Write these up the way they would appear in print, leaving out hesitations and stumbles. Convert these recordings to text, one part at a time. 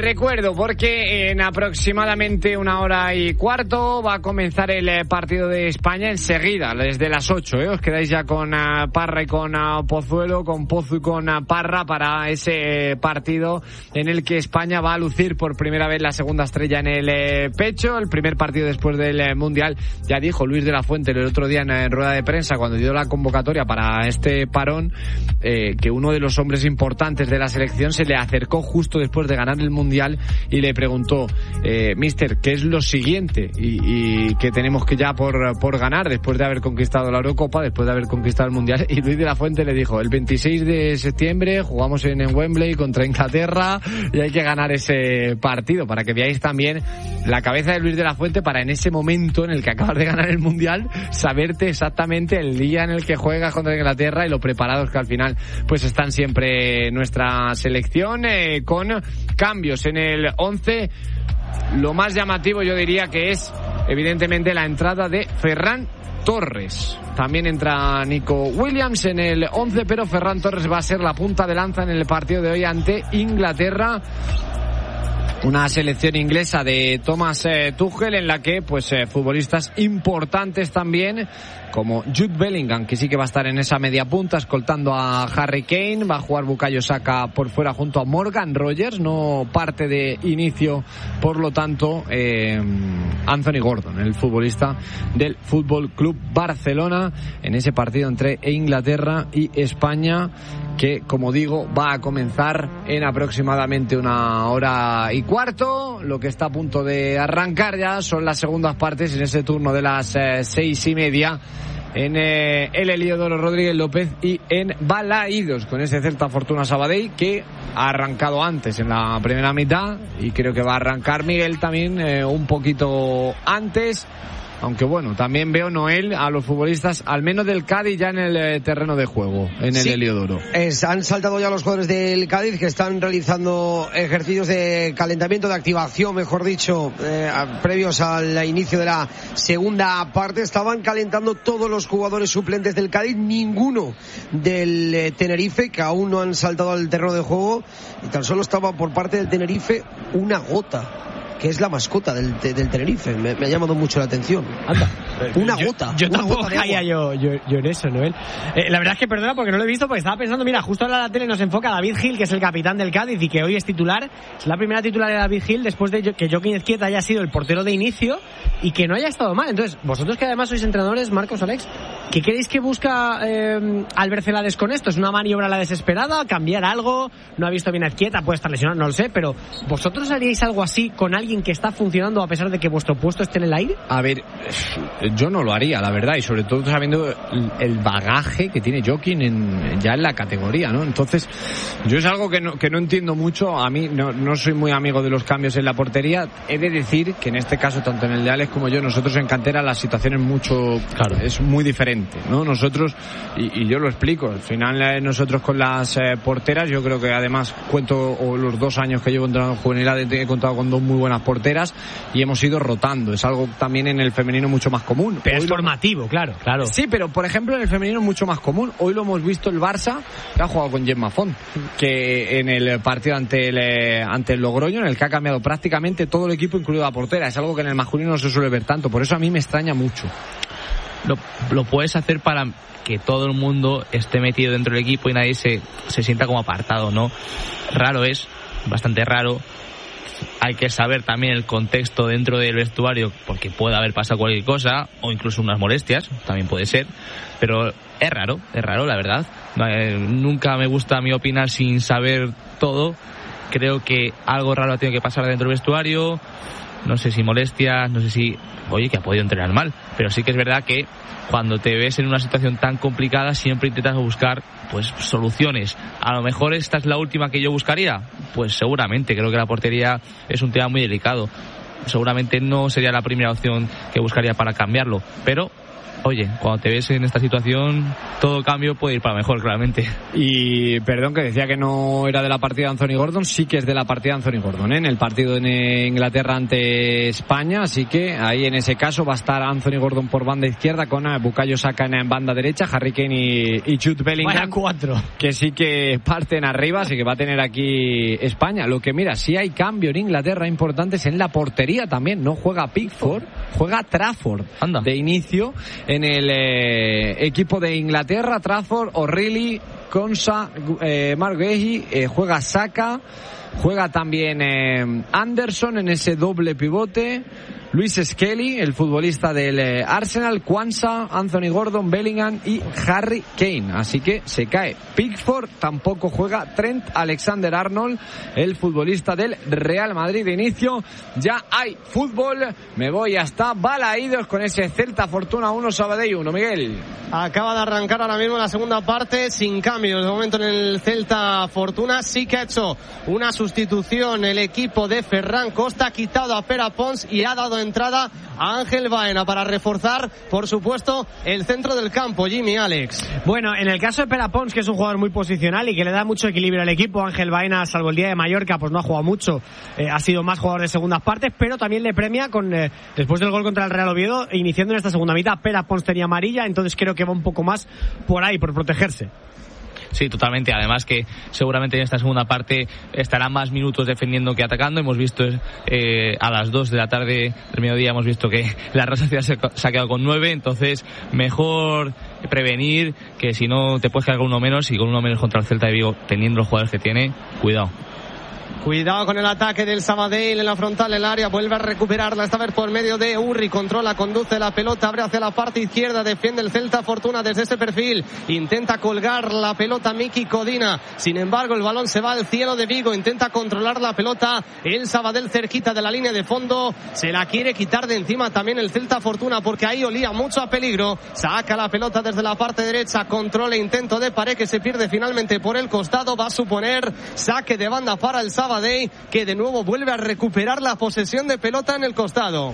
recuerdo, porque en aproximadamente 1:15 va a comenzar el partido de España enseguida, desde las 8, Os quedáis ya con Parra y con Pozuelo, con Pozu y con Parra para ese partido en el que España va a lucir por primera vez la segunda estrella en el pecho, el primer partido después del Mundial. Ya dijo Luis de la Fuente el otro día en rueda de prensa, cuando dio la convocatoria para este parón, que uno de los hombres importantes de la selección se le acercó justo después de ganar el Mundial y le preguntó, mister, ¿qué es lo siguiente y que tenemos que ya por ganar después de haber conquistado la Eurocopa, después de haber conquistado el Mundial? Y Luis de la Fuente le dijo, el 26 de septiembre jugamos en Wembley contra Inglaterra y hay que ganar ese partido, para que veáis también la cabeza de Luis de la Fuente para en ese momento en el que acabas de ganar el Mundial saberte exactamente el día en el que juegas contra Inglaterra y lo preparados que al final pues están siempre nuestra selección, con cambios en el 11. Lo más llamativo yo diría que es evidentemente la entrada de Ferran Torres. También entra Nico Williams en el 11, pero Ferran Torres va a ser la punta de lanza en el partido de hoy ante Inglaterra. Una selección inglesa de Thomas Tuchel en la que pues futbolistas importantes también, como Jude Bellingham, que sí que va a estar en esa media punta escoltando a Harry Kane. Va a jugar Bukayo Saka por fuera junto a Morgan Rogers, no parte de inicio, por lo tanto Anthony Gordon, el futbolista del Fútbol Club Barcelona, en ese partido entre Inglaterra y España, que como digo va a comenzar en aproximadamente 1:15. Lo que está a punto de arrancar ya son las segundas partes en ese turno de las 6:30 en el Heliodoro Rodríguez López y en Balaídos, con ese Celta Fortuna Sabadell que ha arrancado antes en la primera mitad y creo que va a arrancar Miguel también un poquito antes. Aunque bueno, también veo, Noel, a los futbolistas, al menos del Cádiz, ya en el terreno de juego, en el Heliodoro. Han saltado ya los jugadores del Cádiz, que están realizando ejercicios de calentamiento, de activación, mejor dicho, previos al inicio de la segunda parte. Estaban calentando todos los jugadores suplentes del Cádiz, ninguno del Tenerife, que aún no han saltado al terreno de juego, y tan solo estaba por parte del Tenerife una gota, que es la mascota del Tenerife. Me ha llamado mucho la atención. Anda, una gota. Yo una tampoco gota caía yo en eso, Noel. La verdad es que perdona porque no lo he visto, porque estaba pensando, mira, justo ahora la tele nos enfoca a David Gil, que es el capitán del Cádiz y que hoy es titular. Es la primera titular de David Gil después de que Joaquín Ezquieta haya sido el portero de inicio y que no haya estado mal. Entonces, vosotros que además sois entrenadores, Marcos, Alex, ¿qué creéis que busca Albert Celades con esto? ¿Es una maniobra a la desesperada? ¿Cambiar algo? ¿No ha visto bien a Ezquieta? ¿Puede estar lesionado? No lo sé, pero ¿vosotros haríais algo así con alguien que está funcionando a pesar de que vuestro puesto esté en el aire? A ver, yo no lo haría, la verdad, y sobre todo sabiendo el bagaje que tiene Joaquín ya en la categoría, ¿no? Entonces, yo es algo que no entiendo mucho. A mí no soy muy amigo de los cambios en la portería. He de decir que en este caso, tanto en el de Alex como yo, nosotros en cantera la situación es muy diferente, ¿no? Nosotros, y yo lo explico, al final nosotros con las porteras, yo creo que además los 2 años que llevo entrenando en juvenil he contado con 2 muy buenas porteras y hemos ido rotando. Es algo también en el femenino mucho más común. Pero hoy es formativo, claro. Sí, pero por ejemplo en el femenino es mucho más común. Hoy lo hemos visto el Barça, que ha jugado con Gemma Font, que en el partido ante el Logroño, en el que ha cambiado prácticamente todo el equipo, incluido la portera. Es algo que en el masculino no se suele ver tanto. Por eso a mí me extraña mucho. Lo puedes hacer para que todo el mundo esté metido dentro del equipo y nadie se sienta como apartado, ¿no? Raro es, bastante raro. Hay que saber también el contexto dentro del vestuario, porque puede haber pasado cualquier cosa o incluso unas molestias, también puede ser, pero es raro la verdad. Nunca me gusta a mí opinar sin saber todo. Creo que algo raro ha tenido que pasar dentro del vestuario, no sé si molestias, no sé si, que ha podido entrenar mal, pero sí que es verdad que cuando te ves en una situación tan complicada siempre intentas buscar pues soluciones. A lo mejor esta es la última que yo buscaría, pues seguramente. Creo que la portería es un tema muy delicado, seguramente no sería la primera opción que buscaría para cambiarlo, pero oye, cuando te ves en esta situación, todo cambio puede ir para mejor, claramente. Y perdón, que decía que no era de la partida de Anthony Gordon, sí que es de la partida de Anthony Gordon, en el partido en Inglaterra ante España, así que ahí en ese caso va a estar Anthony Gordon por banda izquierda con Bukayo Saka en banda derecha, Harry Kane y Jude Bellingham. Vaya 4. Que sí que parten arriba, así que va a tener aquí España. Lo que mira, sí hay cambio en Inglaterra importantes en la portería también. No juega Pickford, juega Trafford. Anda. De inicio en el equipo de Inglaterra. Trafford, O'Reilly, Konsa, Mark Guehi, juega Saka, juega también Anderson en ese doble pivote. Luis Skelly, el futbolista del Arsenal, Kwanza, Anthony Gordon, Bellingham y Harry Kane. Así que se cae Pickford, tampoco juega Trent Alexander-Arnold, el futbolista del Real Madrid. De inicio ya hay fútbol. Me voy hasta Balaídos con ese Celta Fortuna 1, Sabadell 1. Miguel. Acaba de arrancar ahora mismo la segunda parte sin cambios. De momento en el Celta Fortuna sí que ha hecho una sustitución el equipo de Ferran Costa, ha quitado a Pere Pons y ha dado entrada a Ángel Baena para reforzar, por supuesto, el centro del campo. Jimmy, Alex. Bueno, en el caso de Pere Pons, que es un jugador muy posicional y que le da mucho equilibrio al equipo, Ángel Baena, salvo el día de Mallorca, pues no ha jugado mucho, ha sido más jugador de segundas partes, pero también le premia con después del gol contra el Real Oviedo, iniciando en esta segunda mitad. Pere Pons tenía amarilla, entonces creo que va un poco más por ahí, por protegerse. Sí, totalmente. Además que seguramente en esta segunda parte estará más minutos defendiendo que atacando. Hemos visto a las 2 de la tarde del mediodía, hemos visto que la Real Sociedad se ha quedado con 9, entonces mejor prevenir, que si no te puedes quedar con uno menos, y con uno menos contra el Celta de Vigo, teniendo los jugadores que tiene, cuidado. Cuidado con el ataque del Sabadell en la frontal del área, vuelve a recuperarla esta vez por medio de Urri, controla, conduce la pelota, abre hacia la parte izquierda, defiende el Celta Fortuna desde ese perfil, intenta colgar la pelota Miki Codina, sin embargo el balón se va al cielo de Vigo, intenta controlar la pelota el Sabadell cerquita de la línea de fondo, se la quiere quitar de encima también el Celta Fortuna porque ahí olía mucho a peligro, saca la pelota desde la parte derecha, controla, intento de pared que se pierde finalmente por el costado, va a suponer saque de banda para el Sabadell, que de nuevo vuelve a recuperar la posesión de pelota en el costado.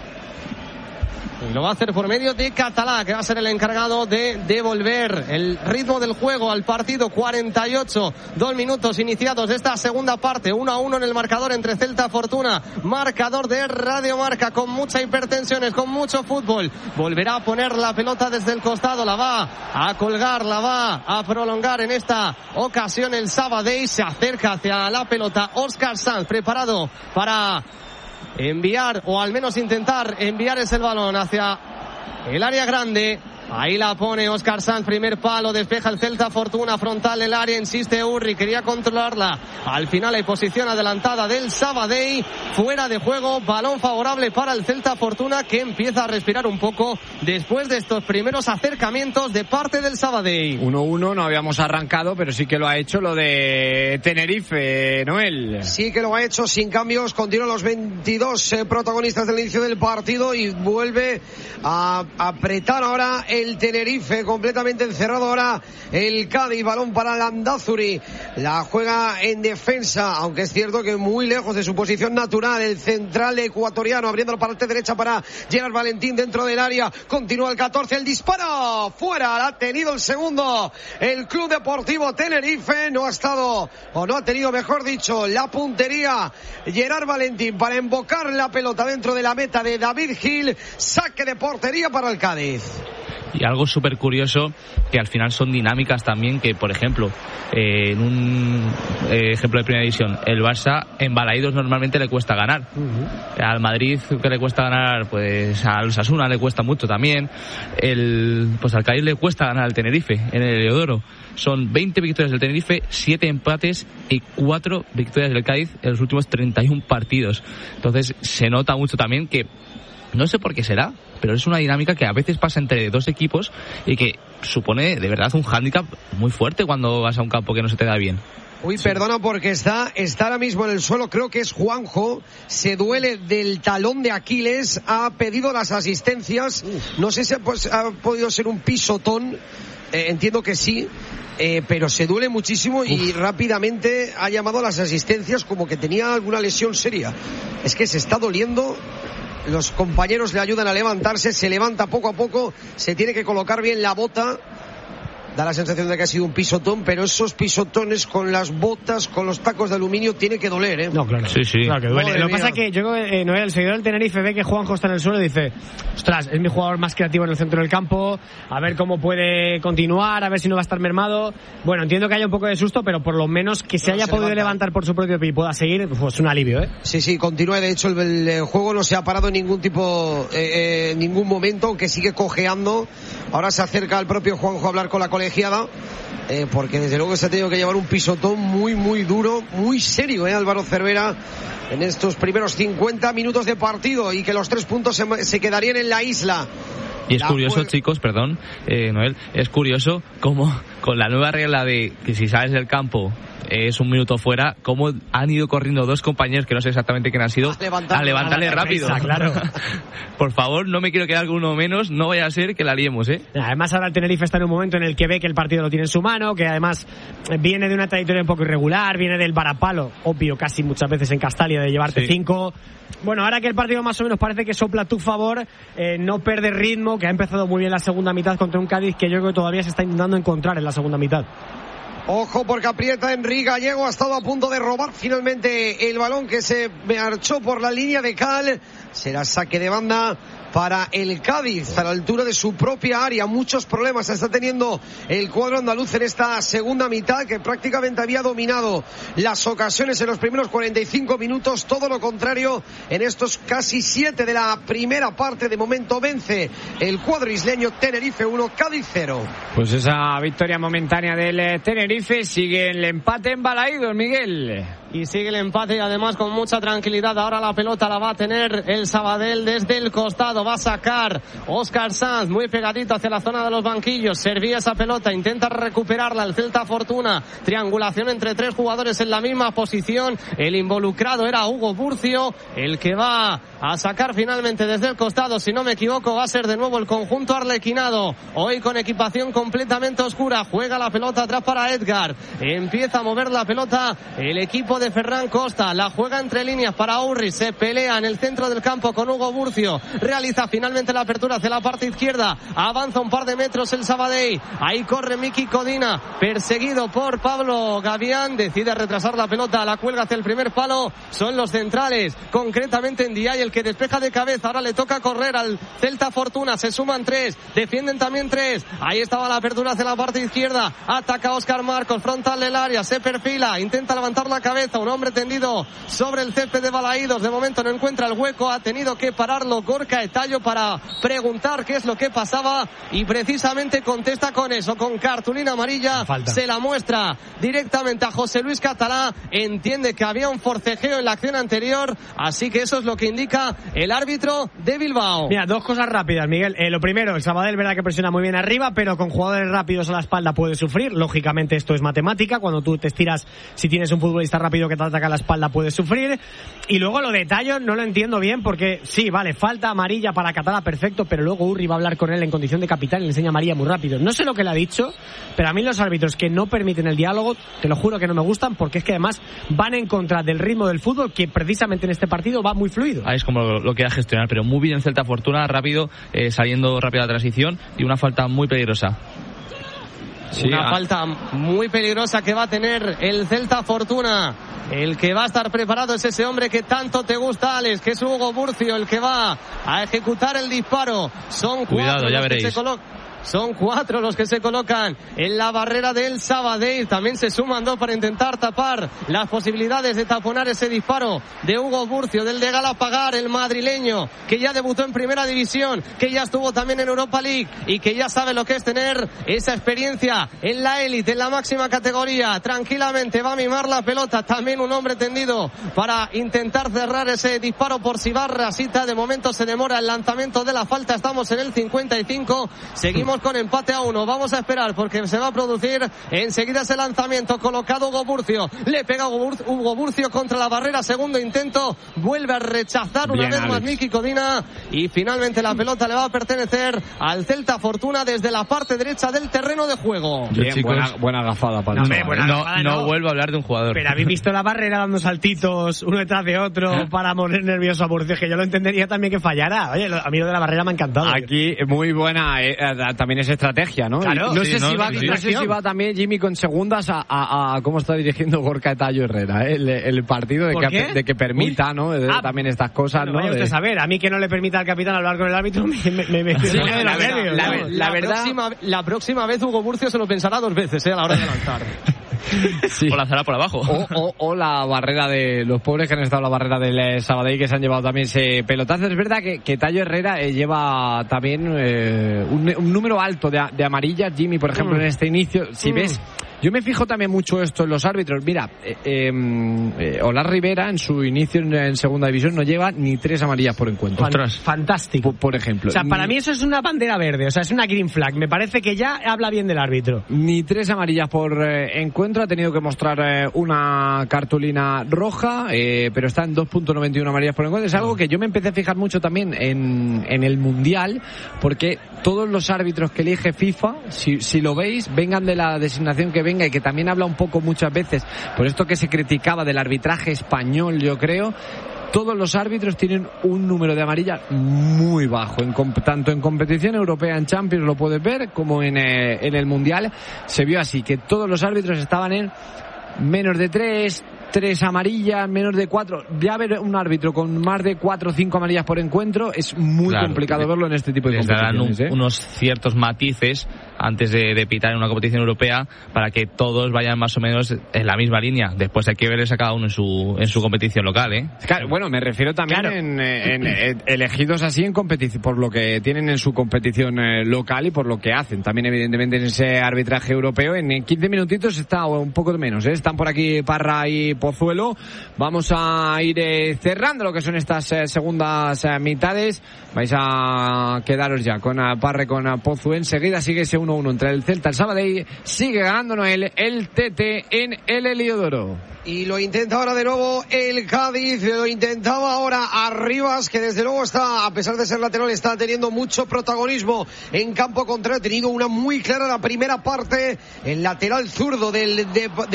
Y lo va a hacer por medio de Catalá, que va a ser el encargado de devolver el ritmo del juego al partido. 48, 2 minutos iniciados de esta segunda parte, 1-1 en el marcador entre Celta Fortuna, marcador de Radio Marca, con mucha hipertensiones, con mucho fútbol. Volverá a poner la pelota desde el costado, la va a colgar, la va a prolongar en esta ocasión el Sabadell, se acerca hacia la pelota Óscar Sanz, preparado para enviar, o al menos intentar enviar ese balón hacia el área grande. Ahí la pone Óscar Sanz, primer palo, despeja el Celta Fortuna, frontal el área, insiste Urri, quería controlarla. Al final hay posición adelantada del Sabadell, fuera de juego, balón favorable para el Celta Fortuna, que empieza a respirar un poco después de estos primeros acercamientos de parte del Sabadell. 1-1, no habíamos arrancado, pero sí que lo ha hecho lo de Tenerife, Noel. Sí que lo ha hecho sin cambios, continúan los 22 protagonistas del inicio del partido y vuelve a apretar ahora el Tenerife, completamente encerrado ahora el Cádiz, balón para Landázuri, la juega en defensa, aunque es cierto que muy lejos de su posición natural, el central ecuatoriano, abriendo la parte derecha para Gerard Valentín dentro del área, continúa el 14, el disparo, fuera, ha tenido el segundo, el Club Deportivo Tenerife, no ha estado, o no ha tenido, mejor dicho, la puntería Gerard Valentín para embocar la pelota dentro de la meta de David Gil, saque de portería para el Cádiz. Y algo súper curioso, que al final son dinámicas también, que por ejemplo, en un ejemplo de primera división, el Barça en Balaídos normalmente le cuesta ganar. Al Madrid, que le cuesta ganar, pues al Osasuna le cuesta mucho también. Pues al Cádiz le cuesta ganar al Tenerife en el Heliodoro. Son 20 victorias del Tenerife, 7 empates y 4 victorias del Cádiz en los últimos 31 partidos. Entonces se nota mucho también que, no sé por qué será, pero es una dinámica que a veces pasa entre dos equipos y que supone de verdad un hándicap muy fuerte cuando vas a un campo que no se te da bien. Uy, perdona, porque está ahora mismo en el suelo, creo que es Juanjo, se duele del talón de Aquiles, ha pedido las asistencias, no sé si ha podido ser un pisotón, entiendo que sí, pero se duele muchísimo y rápidamente ha llamado a las asistencias como que tenía alguna lesión seria. Es que se está doliendo los compañeros le ayudan a levantarse, se levanta poco a poco, se tiene que colocar bien la bota. Da la sensación de que ha sido un pisotón, pero esos pisotones con las botas, con los tacos de aluminio, tiene que doler, ¿eh? No, claro. Sí. Claro que duele. Madre Lo que pasa mía. es que yo, Noel, el seguidor del Tenerife ve que Juanjo está en el suelo y dice, ostras, es mi jugador más creativo en el centro del campo, a ver cómo puede continuar, a ver si no va a estar mermado. Bueno, entiendo que haya un poco de susto, pero por lo menos que se haya podido levantar por su propio pie y pueda seguir, pues un alivio, ¿eh? Sí, continúa. De hecho, el juego no se ha parado en ningún tipo, ningún momento, aunque sigue cojeando. Ahora se acerca al propio Juanjo a hablar con la colegiada, porque desde luego se ha tenido que llevar un pisotón muy, muy duro, muy serio, Álvaro Cervera, en estos primeros 50 minutos de partido, y que los 3 puntos se quedarían en la isla. Y es curioso, chicos, perdón, Noel, es curioso cómo con la nueva regla de que si sales del campo es un minuto fuera, cómo han ido corriendo 2 compañeros que no sé exactamente quién han sido a levantarle rápido. Claro. Por favor, no me quiero quedar con uno menos, no vaya a ser que la liemos, ¿eh? Además ahora el Tenerife está en un momento en el que ve que el partido lo tiene en su mano, que además viene de una trayectoria un poco irregular, viene del varapalo, obvio, casi muchas veces en Castalia, de llevarte 5. Bueno, ahora que el partido más o menos parece que sopla a tu favor, no perder ritmo, que ha empezado muy bien la segunda mitad contra un Cádiz que yo creo que todavía se está intentando encontrar en la segunda mitad. Ojo, porque aprieta Henry Gallego, ha estado a punto de robar finalmente el balón que se marchó por la línea de cal. Será saque de banda para el Cádiz a la altura de su propia área. Muchos problemas está teniendo el cuadro andaluz en esta segunda mitad, que prácticamente había dominado las ocasiones en los primeros 45 minutos. Todo lo contrario en estos casi 7 de la primera parte. De momento vence el cuadro isleño. Tenerife 1, Cádiz 0. Pues esa victoria momentánea del Tenerife. Sigue el empate en Balaídos, Miguel. Y sigue el empate, y además con mucha tranquilidad. Ahora la pelota la va a tener el Sabadell desde el costado. Va a sacar Óscar Sanz muy pegadito hacia la zona de los banquillos. Servía esa pelota, intenta recuperarla el Celta Fortuna. Triangulación entre 3 jugadores en la misma posición. El involucrado era Hugo Burcio, el que va a sacar finalmente desde el costado. Si no me equivoco, va a ser de nuevo el conjunto arlequinado. Hoy con equipación completamente oscura. Juega la pelota atrás para Edgar. Empieza a mover la pelota el equipo de Ferran Costa. La juega entre líneas para Urri. Se pelea en el centro del campo con Hugo Burcio. Realiza finalmente la apertura hacia la parte izquierda. Avanza un par de metros el Sabadell. Ahí corre Miki Codina, perseguido por Pablo Gavián. Decide retrasar la pelota. La cuelga hacia el primer palo. Son los centrales, concretamente Ndiaye, el que despeja de cabeza. Ahora le toca correr al Celta Fortuna. Se suman 3. Defienden también 3. Ahí estaba la apertura hacia la parte izquierda. Ataca Óscar Marcos. Frontal del área. Se perfila. Intenta levantar la cabeza. Un hombre tendido sobre el césped de Balaídos. De momento no encuentra el hueco. Ha tenido que pararlo Gorka Etallo para preguntar qué es lo que pasaba, y precisamente contesta con eso, con cartulina amarilla. Se la muestra directamente a José Luis Catalá. Entiende que había un forcejeo en la acción anterior, así que eso es lo que indica el árbitro de Bilbao. Mira, 2 cosas rápidas, Miguel. Lo primero, el Sabadell, verdad que presiona muy bien arriba, pero con jugadores rápidos a la espalda puede sufrir. Lógicamente esto es matemática. Cuando tú te estiras, si tienes un futbolista rápido que te ataca a la espalda, puedes sufrir. Y luego lo de Tallo no lo entiendo bien, porque sí, vale, falta amarilla para Catalá, perfecto, pero luego Urri va a hablar con él en condición de capitán y le enseña amarilla muy rápido. No sé lo que le ha dicho, pero a mí los árbitros que no permiten el diálogo, te lo juro que no me gustan, porque es que además van en contra del ritmo del fútbol, que precisamente en este partido va muy fluido. Es como lo que da gestionar, pero muy bien Celta Fortuna, rápido, saliendo rápido a la transición, y una falta muy peligrosa. Sí, una falta muy peligrosa que va a tener el Celta Fortuna. El que va a estar preparado es ese hombre que tanto te gusta, Alex, que es Hugo Burcio, el que va a ejecutar el disparo. Son 4 los que se colocan. Son 4 los que se colocan en la barrera del Sabadell. También se suman 2 para intentar tapar las posibilidades de taponar ese disparo de Hugo Burcio, del de Galapagar, el madrileño, que ya debutó en Primera División, que ya estuvo también en Europa League y que ya sabe lo que es tener esa experiencia en la élite, en la máxima categoría. Tranquilamente va a mimar la pelota. También un hombre tendido para intentar cerrar ese disparo por si va Rasita. De momento se demora el lanzamiento de la falta. Estamos en el 55. Seguimos seguimos con empate a 1. Vamos a esperar porque se va a producir enseguida ese lanzamiento colocado Hugo Burcio. Le pega Hugo Burcio contra la barrera, segundo intento, vuelve a rechazar una vez más Miki Codina y finalmente la pelota le va a pertenecer al Celta Fortuna desde la parte derecha del terreno de juego. Bien, chicos, buena gafada para no vuelvo a hablar de un jugador. Pero habéis visto la barrera dando saltitos uno detrás de otro para poner nervioso a Burcio, que yo lo entendería también que fallara. Oye, a mí lo de la barrera me ha encantado. Aquí muy buena, también es estrategia, ¿no? Claro, no sé si va también Jimmy con segundas a cómo está dirigiendo Gorka Tallo Herrera, el partido de que permita, ¿no? También estas cosas, bueno, ¿no? Vaya usted a ver, a mí que no le permita al capitán hablar con el árbitro me pone de los nervios. La verdad, la próxima vez Hugo Burcio se lo pensará 2 veces, a la hora de lanzar. Sí. O lanzará por abajo. O la barrera de los pobres que han estado en la barrera del Sabadell, que se han llevado también ese pelotazo. Es verdad que Tallo Herrera lleva también un número alto de amarillas, Jimmy, por ejemplo, en este inicio. Si ves, yo me fijo también mucho esto en los árbitros. Mira, Olar Rivera en su inicio en segunda división no lleva ni 3 amarillas por encuentro. Fantástico. Por ejemplo. O sea, para mí eso es una bandera verde, o sea, es una green flag. Me parece que ya habla bien del árbitro. Ni 3 amarillas por encuentro. Ha tenido que mostrar una cartulina roja, pero está en 2.91 amarillas por encuentro. Es algo que yo me empecé a fijar mucho también en el Mundial, porque todos los árbitros que elige FIFA, si lo veis, vengan de la designación que venga, y que también habla un poco muchas veces por esto que se criticaba del arbitraje español, yo creo. Todos los árbitros tienen un número de amarillas muy bajo, tanto en competición europea, en Champions lo puedes ver, como en el Mundial se vio así, que todos los árbitros estaban en menos de 3 amarillas, menos de 4. Ya ver un árbitro con más de 4 o 5 amarillas por encuentro es muy complicado verlo en este tipo de competiciones. Darán unos ciertos matices antes de pitar en una competición europea para que todos vayan más o menos en la misma línea. Después hay que verles a cada uno en su competición local, ¿eh? Claro, bueno, me refiero también en elegidos así en competición, por lo que tienen en su competición local y por lo que hacen. También evidentemente en ese arbitraje europeo. En 15 minutitos está un poco menos, ¿eh? Están por aquí Parra y Pozuelo. Vamos a ir cerrando lo que son estas segundas mitades. Vais a quedaros ya con Parra y con Pozuelo. Enseguida sigue ese 1-1 entre el Celta y el Sabadell. Sigue ganando Noel el TT en el Heliodoro. Y lo intenta ahora de nuevo el Cádiz, lo intentaba ahora Arribas, que desde luego está, a pesar de ser lateral, está teniendo mucho protagonismo en campo contrario. Ha tenido una muy clara la primera parte, el lateral zurdo del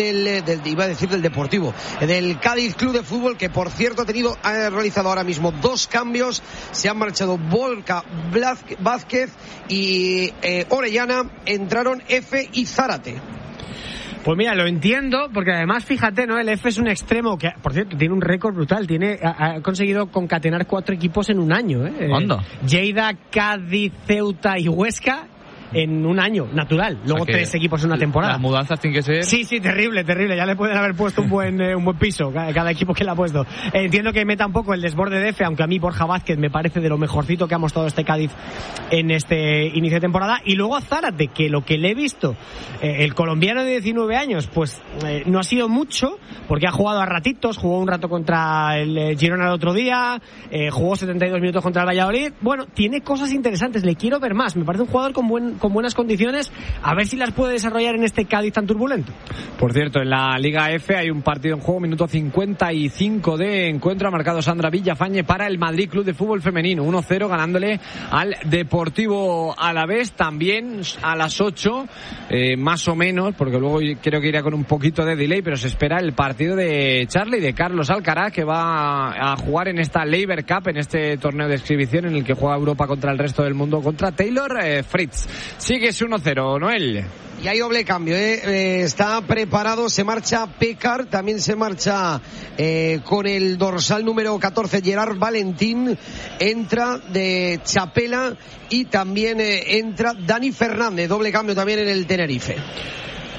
Deportivo, del Cádiz Club de Fútbol, que por cierto ha realizado ahora mismo 2 cambios. Se han marchado Volca Vázquez y Orellana, entraron F y Zárate. Pues mira, lo entiendo, porque además, fíjate, ¿no? El F es un extremo que, por cierto, tiene un récord brutal. Ha conseguido concatenar 4 equipos en un año, ¿eh? ¿Cuándo? Lleida, Cádiz, Ceuta y Huesca en un año, natural. Luego 3 equipos en una temporada. Las mudanzas tienen que ser... Sí, terrible. Ya le pueden haber puesto un buen piso cada equipo que le ha puesto. Entiendo que meta un poco el desborde de F, aunque a mí Borja Vázquez me parece de lo mejorcito que ha mostrado este Cádiz en este inicio de temporada. Y luego a Zárate, que lo que le he visto, el colombiano de 19 años, pues no ha sido mucho, porque ha jugado a ratitos, jugó un rato contra el Girona el otro día, jugó 72 minutos contra el Valladolid. Bueno, tiene cosas interesantes, le quiero ver más. Me parece un jugador con buenas condiciones, a ver si las puede desarrollar en este Cádiz tan turbulento. Por cierto, en la Liga F hay un partido en juego, minuto 55 de encuentro, ha marcado Sandra Villafañe para el Madrid Club de Fútbol Femenino, 1-0 ganándole al Deportivo Alavés, también a las 8, más o menos, porque luego creo que irá con un poquito de delay, pero se espera el partido de Charlie y de Carlos Alcaraz, que va a jugar en esta Labour Cup, en este torneo de exhibición en el que juega Europa contra el resto del mundo, contra Taylor Fritz. Sigue ese 1-0, Noel. Y hay doble cambio, está preparado, se marcha Pécar, también se marcha con el dorsal número 14 Gerard Valentín, entra de Chapela y también entra Dani Fernández, doble cambio también en el Tenerife.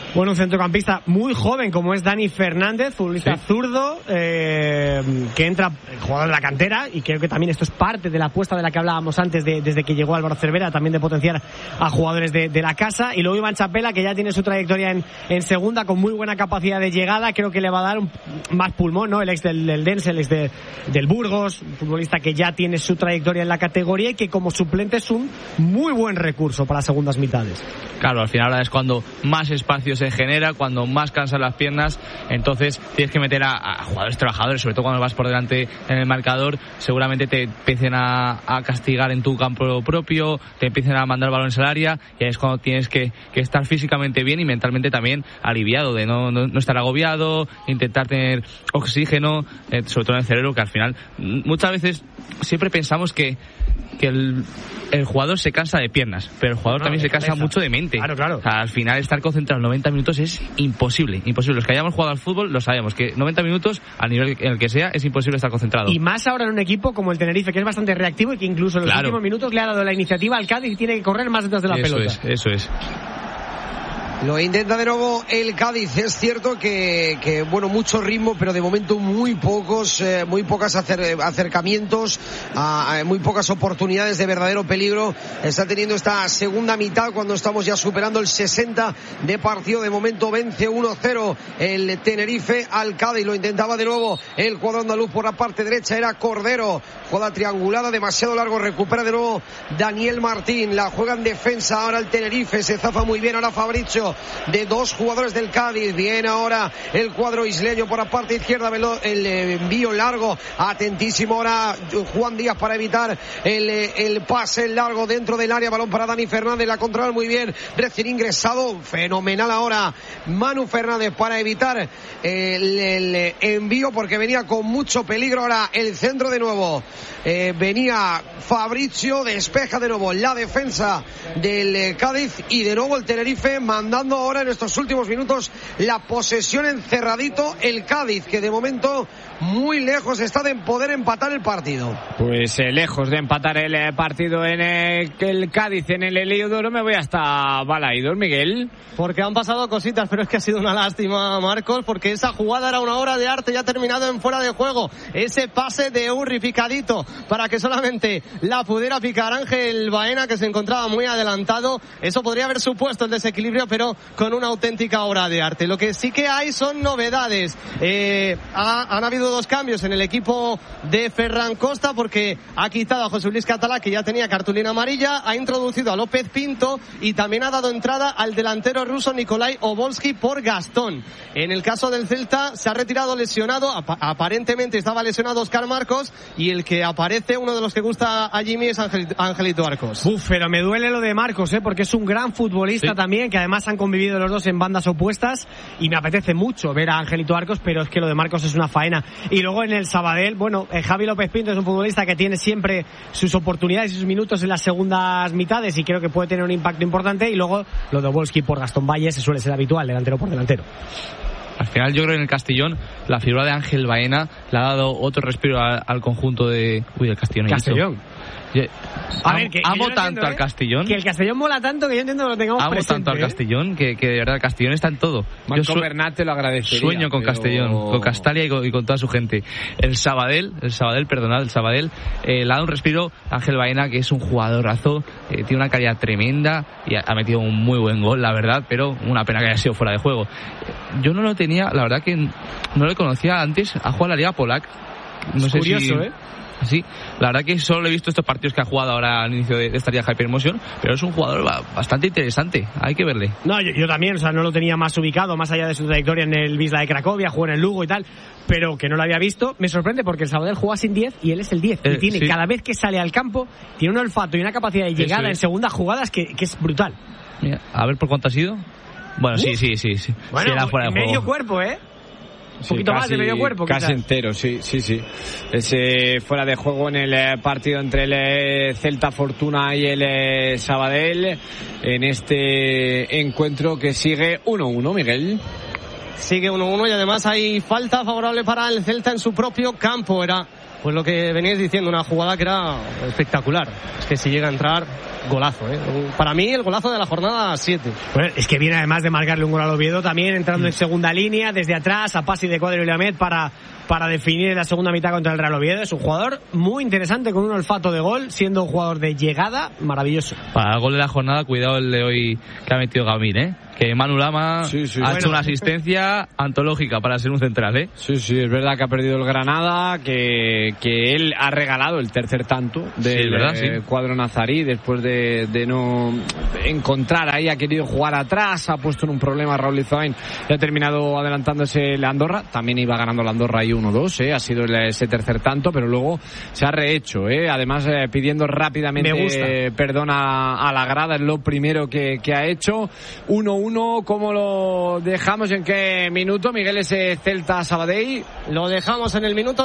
Bueno, un centrocampista muy joven como es Dani Fernández, futbolista zurdo, que entra, jugador de la cantera, y creo que también esto es parte de la apuesta de la que hablábamos antes desde que llegó Álvaro Cervera, también de potenciar a jugadores de la casa. Y luego Iván Chapela, que ya tiene su trayectoria en segunda, con muy buena capacidad de llegada, creo que le va a dar más pulmón, ¿no? El ex del Dense, el ex del Burgos, un futbolista que ya tiene su trayectoria en la categoría y que como suplente es un muy buen recurso para segundas mitades. Claro, al final ahora es cuando más espacio se genera, cuando más cansan las piernas, entonces tienes que meter a jugadores trabajadores, sobre todo cuando vas por delante en el marcador, seguramente te empiecen a castigar en tu campo propio, te empiecen a mandar balones al área, y ahí es cuando tienes que estar físicamente bien y mentalmente también aliviado, de no estar agobiado, intentar tener oxígeno, sobre todo en el cerebro, que al final muchas veces siempre pensamos que el jugador se cansa de piernas, pero el jugador también se cansa mucho de mente. Claro. O sea, al final estar concentrado 90 minutos es imposible. Los que hayamos jugado al fútbol lo sabemos, que 90 minutos, al nivel en el que sea, es imposible estar concentrado. Y más ahora en un equipo como el Tenerife, que es bastante reactivo y que incluso en los últimos minutos le ha dado la iniciativa al Cádiz y tiene que correr más detrás de la pelota. Eso es. Lo intenta de nuevo el Cádiz. Es cierto que bueno, mucho ritmo, pero de momento muy pocos acercamientos, muy pocas oportunidades de verdadero peligro está teniendo esta segunda mitad, cuando estamos ya superando el 60 de partido. De momento vence 1-0 el Tenerife al Cádiz. Lo intentaba de nuevo el cuadro andaluz por la parte derecha, era Cordero, jugada triangulada, demasiado largo, recupera de nuevo Daniel Martín, la juega en defensa ahora el Tenerife, se zafa muy bien ahora Fabricio de dos jugadores del Cádiz. Viene ahora el cuadro isleño por la parte izquierda, el envío largo, atentísimo ahora Juan Díaz para evitar el pase largo dentro del área, balón para Dani Fernández, la controla muy bien, recién ingresado, fenomenal ahora Manu Fernández para evitar el envío, porque venía con mucho peligro. Ahora el centro de nuevo, venía Fabricio, despeja de nuevo la defensa del Cádiz, y de nuevo el Tenerife mandando ahora en estos últimos minutos la posesión encerradito el Cádiz, que de momento muy lejos está de poder empatar el partido. Pues lejos de empatar el partido en el Cádiz, en el Heliodoro. Me voy hasta Balaídor, Miguel. Porque han pasado cositas, pero es que ha sido una lástima, Marcos, porque esa jugada era una obra de arte, ya ha terminado en fuera de juego. Ese pase de Urri picadito para que solamente la pudiera picar Ángel Baena, que se encontraba muy adelantado. Eso podría haber supuesto el desequilibrio, pero con una auténtica obra de arte. Lo que sí que hay son novedades. Han habido dos cambios en el equipo de Ferran Costa, porque ha quitado a José Luis Catalá, que ya tenía cartulina amarilla, ha introducido a López Pinto y también ha dado entrada al delantero ruso Nikolai Obolski por Gastón. En el caso del Celta se ha retirado lesionado, aparentemente estaba lesionado Óscar Marcos, y el que aparece, uno de los que gusta a Jimmy, es Angelito Arcos. Pero me duele lo de Marcos, porque es un gran futbolista también, que además han convivido los dos en bandas opuestas, y me apetece mucho ver a Angelito Arcos, pero es que lo de Marcos es una faena. Y luego en el Sabadell, bueno, Javi López Pinto es un futbolista que tiene siempre sus oportunidades y sus minutos en las segundas mitades, y creo que puede tener un impacto importante. Y luego lo de Obolski por Gastón Valle se suele ser habitual, delantero por delantero. Al final yo creo que en el Castellón la figura de Ángel Baena le ha dado otro respiro al conjunto de... Uy, el Castellón. A ver, que amo yo tanto al Castellón. Que el Castellón mola tanto que yo entiendo que lo tengamos presente. Amo tanto al Castellón que de verdad el Castellón está en todo. Marco Bernat te lo agradecería. Sueño con Castellón, con Castalia y con toda su gente. El Sabadell le ha dado un respiro a Ángel Baena, que es un jugadorazo, tiene una calidad tremenda y ha metido un muy buen gol, la verdad, pero una pena que haya sido fuera de juego. Yo no lo tenía, la verdad que no le conocía antes, a jugar la Liga Polac. No sé curioso, Sí, la verdad que solo he visto estos partidos que ha jugado ahora al inicio de esta Liga Hypermotion, pero es un jugador bastante interesante, hay que verle. No, yo también, o sea, no lo tenía más ubicado, más allá de su trayectoria en el Wisla de Cracovia, jugó en el Lugo y tal, pero que no lo había visto. Me sorprende porque el Sabadell juega sin 10 y él es el 10, y tiene, cada vez que sale al campo, tiene un olfato y una capacidad de llegada en segundas jugadas que es brutal. Mira, a ver por cuánto ha sido. Bueno, sí. Bueno, era fuera de medio juego. Cuerpo, un poquito casi, más de medio cuerpo. Casi quizás. entero, sí. Ese fuera de juego en el partido entre el Celta Fortuna y el Sabadell, en este encuentro que sigue 1-1, Miguel. Sigue 1-1 y además hay falta favorable para el Celta en su propio campo. Era pues lo que veníais diciendo, una jugada que era espectacular. Es que si llega a entrar, golazo, para mí el golazo de la jornada 7. Bueno, es que viene además de marcarle un gol al Oviedo también entrando en segunda línea desde atrás a Pasi de Cuadro y Lamet para definir la segunda mitad contra el Real Oviedo. Es un jugador muy interesante con un olfato de gol, siendo un jugador de llegada maravilloso. Para el gol de la jornada, cuidado el de hoy que ha metido Gamín, que Manu Lama ha hecho una asistencia antológica para ser un central, Sí, es verdad que ha perdido el Granada, que él ha regalado el tercer tanto del cuadro nazarí después de no encontrar ahí, ha querido jugar atrás, ha puesto en un problema a Raúl Izoain y ha terminado adelantándose la Andorra. También iba ganando la Andorra ahí 1-2, ha sido ese tercer tanto, pero luego se ha rehecho, además pidiendo rápidamente perdón a la grada, es lo primero que ha hecho. 1-1. ¿Cómo lo dejamos? ¿En qué minuto, Miguel, ese Celta Sabadell? Lo dejamos en el minuto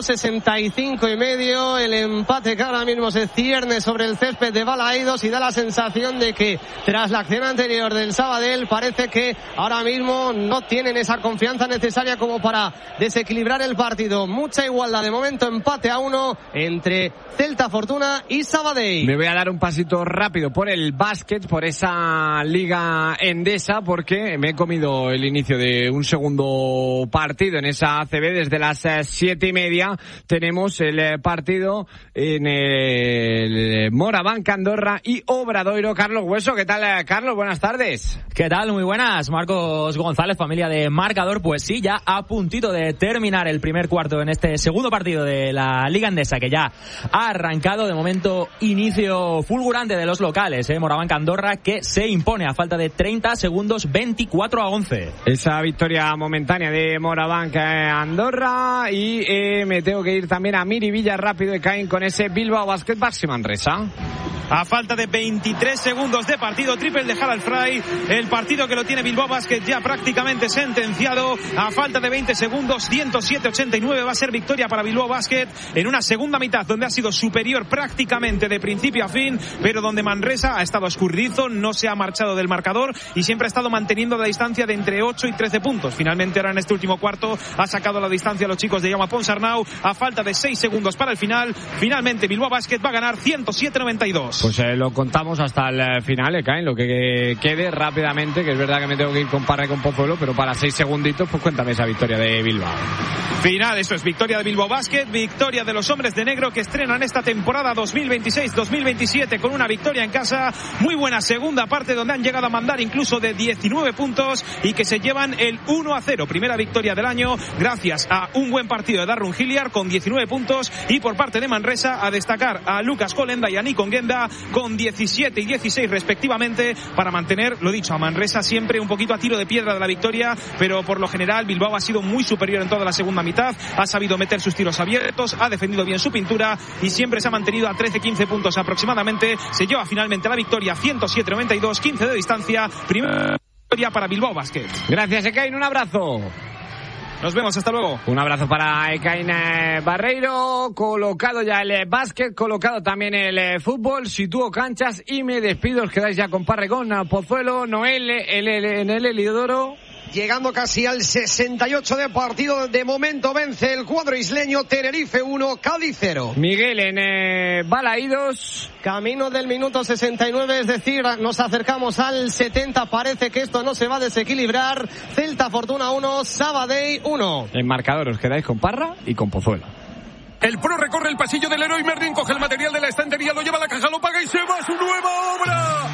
65:30. El empate que ahora mismo se cierne sobre el césped de Balaídos y da la sensación de que tras la acción anterior del Sabadell parece que ahora mismo no tienen esa confianza necesaria como para desequilibrar el partido. Mucha igualdad de momento, empate a 1 entre Celta Fortuna y Sabadell. Me voy a dar un pasito rápido por el básquet, por esa Liga Endesa, porque me he comido el inicio de un segundo partido en esa ACB. Desde las 7:30 tenemos el partido en el Morabanc Andorra y Obradoiro. Carlos Hueso, ¿qué tal, Carlos? Buenas tardes. ¿Qué tal? Muy buenas. Marcos González, familia de Marcador. Pues sí, ya a puntito de terminar el primer cuarto en este segundo partido de la Liga Endesa, que ya ha arrancado. De momento, inicio fulgurante de los locales, Morabanc Andorra, que se impone a falta de 30 segundos 24-11. Esa victoria momentánea de Morabanc Andorra. Y me tengo que ir también a Miribilla rápido y caen con ese Bilbao Basket Baxi Manresa. A falta de 23 segundos de partido, triple de Harald Fry, el partido que lo tiene Bilbao Basket ya prácticamente sentenciado. A falta de 20 segundos, 107-89 va a ser victoria para Bilbao Basket en una segunda mitad donde ha sido superior prácticamente de principio a fin, pero donde Manresa ha estado escurridizo, no se ha marchado del marcador y siempre ha estado manteniendo la distancia de entre 8 y 13 puntos. Finalmente ahora en este último cuarto ha sacado la distancia a los chicos de Jaume Ponsarnau a falta de 6 segundos para el final. Finalmente Bilbao Basket va a ganar 107-92. Pues lo contamos hasta el final, Caen, lo que quede rápidamente, que es verdad que me tengo que ir con Parra y con Pozuelo, pero para 6 segunditos, pues cuéntame esa victoria de Bilbao. Final, eso es victoria de Bilbao Basket, victoria de los hombres de negro que estrenan esta temporada 2026-2027 con una victoria en casa. Muy buena segunda parte donde han llegado a mandar incluso de 19 puntos y que se llevan el 1-0. Primera victoria del año gracias a un buen partido de Darren Hilliard con 19 puntos y por parte de Manresa a destacar a Lucas Colenda y a Nikon Genda con 17 y 16 respectivamente para mantener, lo dicho, a Manresa siempre un poquito a tiro de piedra de la victoria, pero por lo general Bilbao ha sido muy superior en toda la segunda mitad, ha sabido meter sus tiros abiertos, ha defendido bien su pintura y siempre se ha mantenido a 13-15 puntos aproximadamente. Se lleva finalmente la victoria 107-92, 15 de distancia, primera victoria para Bilbao Basket. Gracias, Ekain, un abrazo. Nos vemos, hasta luego. Un abrazo para Ekain Barreiro. Colocado ya el básquet, colocado también el fútbol. Sitúo canchas y me despido. Os quedáis ya con Parregón, Pozuelo, Noel, en el Heliodoro. Llegando casi al 68 de partido, de momento vence el cuadro isleño. Tenerife 1, Cádiz 0. Miguel en Balaídos. Camino del minuto 69, es decir, nos acercamos al 70. Parece que esto no se va a desequilibrar. Celta Fortuna 1, Sabadell 1. En marcador os quedáis con Parra y con Pozuelo. El pro recorre el pasillo del Leroy Merlin, coge el material de la estantería, lo lleva a la caja, lo paga y se va a su nueva obra.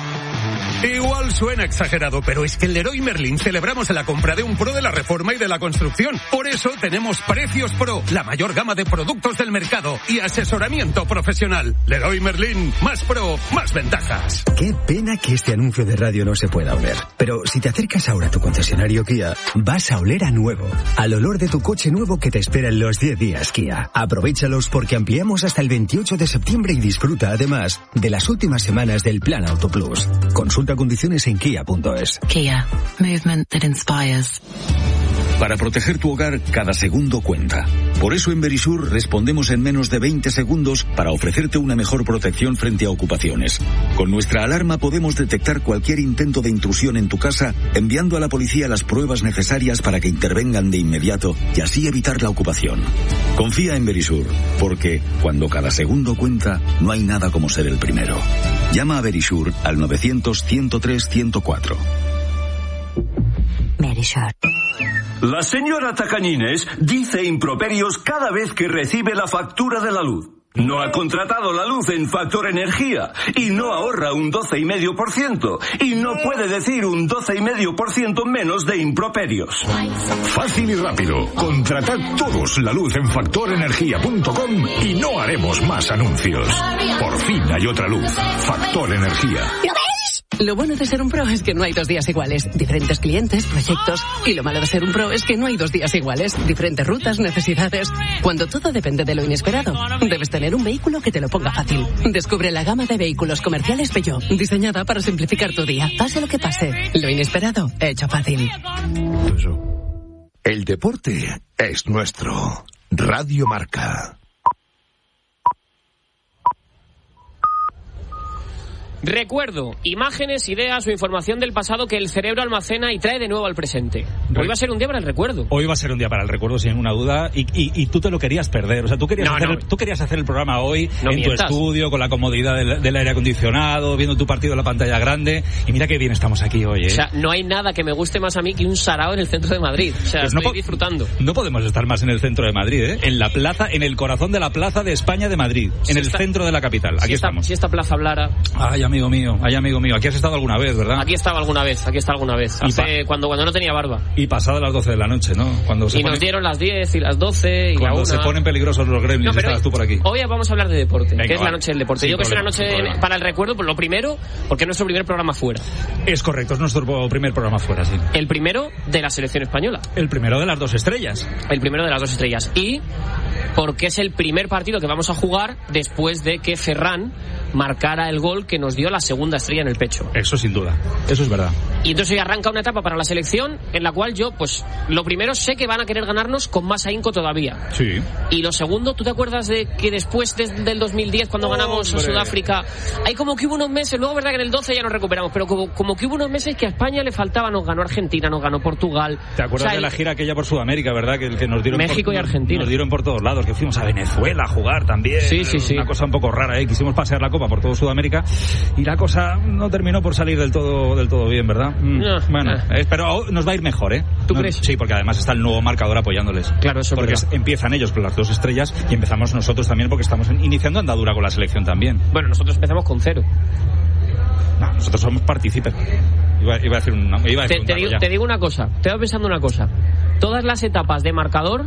Igual suena exagerado, pero es que en Leroy Merlin celebramos la compra de un pro de la reforma y de la construcción. Por eso tenemos Precios Pro, la mayor gama de productos del mercado y asesoramiento profesional. Leroy Merlin, más pro, más ventajas. Qué pena que este anuncio de radio no se pueda oler. Pero si te acercas ahora a tu concesionario Kia, vas a oler a nuevo. Al olor de tu coche nuevo que te espera en los 10 días Kia. Aprovéchalos porque ampliamos hasta el 28 de septiembre y disfruta además de las últimas semanas del Plan Auto Plus. Consulta condiciones en kia.es. Kia, movement that inspires. Para proteger tu hogar, cada segundo cuenta. Por eso en Verisur respondemos en menos de 20 segundos para ofrecerte una mejor protección frente a ocupaciones. Con nuestra alarma podemos detectar cualquier intento de intrusión en tu casa, enviando a la policía las pruebas necesarias para que intervengan de inmediato y así evitar la ocupación. Confía en Verisur, porque cuando cada segundo cuenta, no hay nada como ser el primero. Llama a Verisur al 900-103-104. Verisur. La señora Tacañines dice improperios cada vez que recibe la factura de la luz. No ha contratado la luz en Factor Energía y no ahorra un 12,5% y no puede decir un 12,5% menos de improperios. Fácil y rápido. Contratad todos la luz en factorenergia.com y no haremos más anuncios. Por fin hay otra luz. Factor Energía. Lo bueno de ser un pro es que no hay 2 días iguales. Diferentes clientes, proyectos. Y lo malo de ser un pro es que no hay 2 días iguales. Diferentes rutas, necesidades. Cuando todo depende de lo inesperado, debes tener un vehículo que te lo ponga fácil. Descubre la gama de vehículos comerciales Peugeot, diseñada para simplificar tu día. Pase lo que pase, lo inesperado, hecho fácil. El deporte es nuestro. Radio Marca. Recuerdo, imágenes, ideas o información del pasado que el cerebro almacena y trae de nuevo al presente. Hoy va a ser un día para el recuerdo. Hoy va a ser un día para el recuerdo, sin ninguna duda, y tú te lo querías perder. O sea, tú querías hacer el programa hoy en tu estudio, con la comodidad del aire acondicionado, viendo tu partido en la pantalla grande, y mira qué bien estamos aquí hoy, ¿eh? O sea, no hay nada que me guste más a mí que un sarao en el centro de Madrid. O sea, pues estoy disfrutando. No podemos estar más en el centro de Madrid, ¿eh? En la plaza, en el corazón de la plaza de España de Madrid, en el centro de la capital. Aquí estamos. Si esta plaza hablara... Ay, amigo mío, aquí has estado alguna vez, ¿verdad? Aquí estaba alguna vez. Cuando no tenía barba. Y pasadas las 12 de la noche, ¿no? Nos dieron las 10 y las 12 y la 1. Cuando se ponen peligrosos los gremlins, estabas tú por aquí. Hoy vamos a hablar de deporte, Venga, que es la noche del deporte. Yo creo que es una noche para el recuerdo, por lo primero, porque es nuestro primer programa fuera. Es correcto, es nuestro primer programa fuera, sí. El primero de la selección española. El primero de las 2 estrellas. El primero de las 2 estrellas. Y porque es el primer partido que vamos a jugar después de que Ferran marcara el gol que nos dio la segunda estrella en el pecho. Eso sin duda, eso es verdad. Y entonces hoy arranca una etapa para la selección en la cual yo, pues, lo primero sé que van a querer ganarnos con más ahínco todavía. Sí. Y lo segundo, ¿tú te acuerdas de que después del 2010, cuando ganamos a Sudáfrica, hay como que hubo unos meses, luego verdad que en el 12 ya nos recuperamos, pero como que hubo unos meses que a España le faltaba, nos ganó Argentina, nos ganó Portugal. ¿Te acuerdas de la gira aquella por Sudamérica, verdad? Que nos dieron México y Argentina. Nos dieron por todos lados, que fuimos a Venezuela a jugar también. Sí. Una cosa un poco rara, ¿eh? Quisimos pasear la copa por todo Sudamérica y la cosa no terminó por salir del todo bien, ¿verdad? Pero nos va a ir mejor, ¿eh? ¿Tú crees? Sí, porque además está el nuevo marcador apoyándoles. Claro, eso porque empiezan ellos con las 2 estrellas y empezamos nosotros también porque estamos iniciando andadura con la selección también. Bueno, nosotros empezamos con 0. No, nosotros somos partícipes. Iba a decir un te digo una cosa, te voy pensando una cosa. Todas las etapas de marcador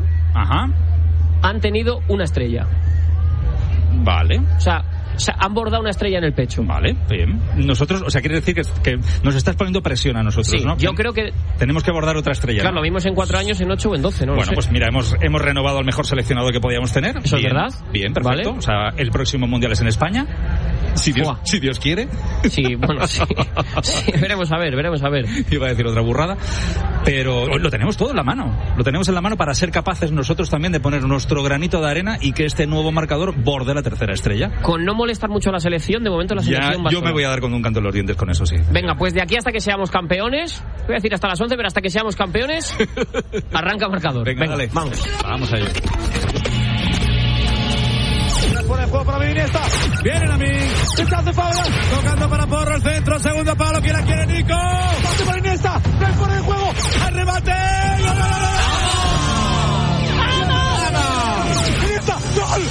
han tenido una estrella. Vale. O sea, han bordado una estrella en el pecho. Vale, bien. Nosotros, o sea, quiere decir que nos estás poniendo presión a nosotros, sí, ¿no? Yo creo que tenemos que bordar otra estrella. Claro, ¿no? lo vimos en 4 años, en 8 o en 12, ¿no? Bueno, pues mira, hemos renovado al mejor seleccionado que podíamos tener. Eso es verdad. Bien, perfecto. ¿Vale? O sea, el próximo mundial es en España. Si Dios quiere. Sí, bueno, sí. Veremos a ver. Iba a decir otra burrada. Pero lo tenemos todo en la mano. Lo tenemos en la mano para ser capaces nosotros también de poner nuestro granito de arena y que este nuevo marcador borde la tercera estrella. Con no molestar mucho a la selección, de momento la selección va yo me voy a dar con un canto en los dientes con eso, sí. Venga, pues de aquí hasta que seamos campeones, voy a decir hasta las 11, pero hasta que seamos campeones, arranca marcador. Venga, dale. Vamos allá. Pone el juego para Iniesta. Viene a mí. Se hace falta. Tocando para Porro el centro. Segundo palo. ¿Quién la quiere, Nico? Pase para Iniesta. No hay fuera de juego. Al remate. Iniesta. Gol.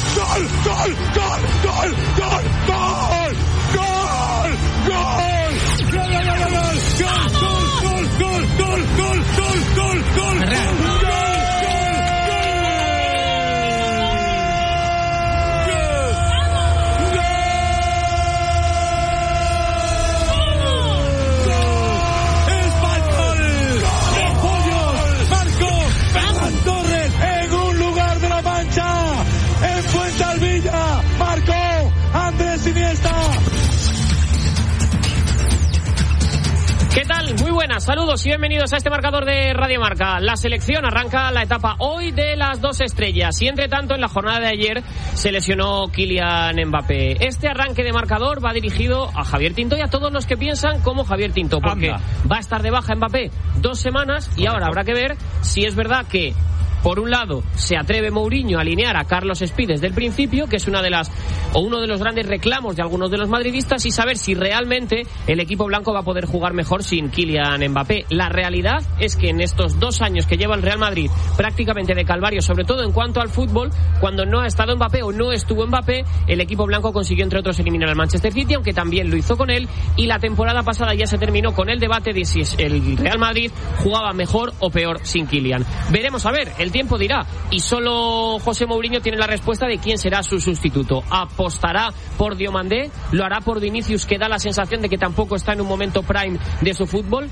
buenas, saludos y bienvenidos a este marcador de Radio Marca. La selección arranca la etapa hoy de las 2 estrellas y entre tanto en la jornada de ayer se lesionó Kylian Mbappé. Este arranque de marcador va dirigido a Javier Tinto y a todos los que piensan como Javier Tinto, porque va a estar de baja Mbappé 2 semanas y ahora habrá que ver si es verdad que por un lado, se atreve Mourinho a alinear a Carlos Espí desde el principio, que es uno de los grandes reclamos de algunos de los madridistas, y saber si realmente el equipo blanco va a poder jugar mejor sin Kylian Mbappé. La realidad es que en estos 2 años que lleva el Real Madrid, prácticamente de calvario, sobre todo en cuanto al fútbol, cuando no ha estado Mbappé o no estuvo Mbappé, el equipo blanco consiguió entre otros eliminar al Manchester City, aunque también lo hizo con él, y la temporada pasada ya se terminó con el debate de si el Real Madrid jugaba mejor o peor sin Kylian. Veremos a ver, el tiempo dirá, y solo José Mourinho tiene la respuesta de quién será su sustituto. ¿Apostará por Diomandé? ¿Lo hará por Vinicius, que da la sensación de que tampoco está en un momento prime de su fútbol?